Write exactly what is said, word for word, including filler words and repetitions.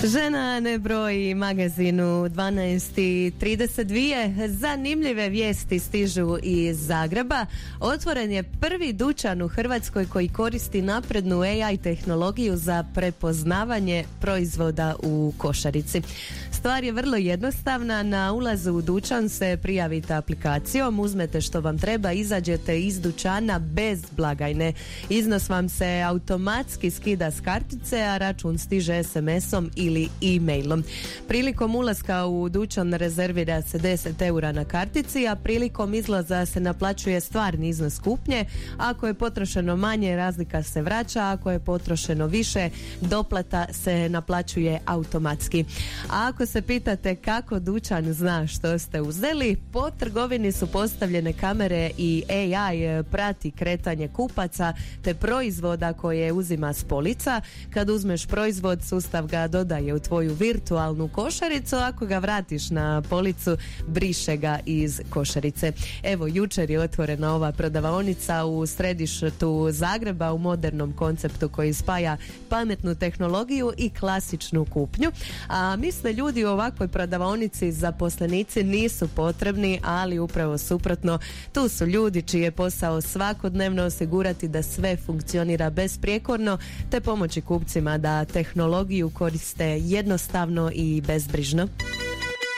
Žena ne broji, magazinu dvanaest i trideset dvije. Zanimljive vijesti stižu iz Zagreba. Otvoren je prvi dućan u Hrvatskoj koji koristi naprednu A I tehnologiju za prepoznavanje proizvoda u košarici. Stvar je vrlo jednostavna. Na ulazu u dućan se prijavite aplikacijom, uzmete što vam treba, izađete iz dućana bez blagajne. Iznos vam se automatski skida s kartice, a račun stiže es em esom ili e-mailom. Prilikom ulaska u dućan rezervira se deset eura na kartici, a prilikom izlaza se naplaćuje stvarni iznos kupnje. Ako je potrošeno manje, razlika se vraća, ako je potrošeno više, doplata se naplaćuje automatski. A ako se pitate kako dućan zna što ste uzeli, po trgovini su postavljene kamere i A I prati kretanje kupaca te proizvoda koje uzima s polica. Kad uzmeš proizvod, sustav ga dodaje u tvoju virtualnu košaricu, ako ga vratiš na policu, briše ga iz košarice. Evo, jučer je otvorena ova prodavaonica u središtu Zagreba u modernom konceptu koji spaja pametnu tehnologiju i klasičnu kupnju. A misle ljudi, u ovakvoj prodavaonici zaposlenici nisu potrebni, ali upravo suprotno, tu su ljudi čiji je posao svakodnevno osigurati da sve funkcionira besprijekorno te pomoći kupcima da tehnologiju koriste jednostavno i bezbrižno.